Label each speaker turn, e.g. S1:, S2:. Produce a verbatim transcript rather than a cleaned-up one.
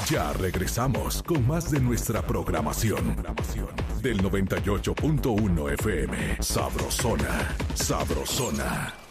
S1: Ya regresamos con más de nuestra programación. Del noventa y ocho punto uno F M. Sabrosona, sabrosona.